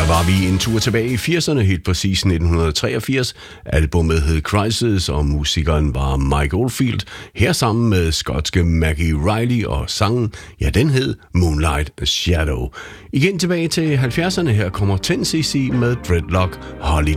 var vi en tur tilbage i 80'erne, helt præcis 1983. Albummet hed Crisis, og musikeren var Mike Oldfield, her sammen med skotske Maggie Riley, og sangen, ja, den hed Moonlight Shadow. Igen tilbage til 70'erne, her kommer 10cc med Dreadlock Holiday.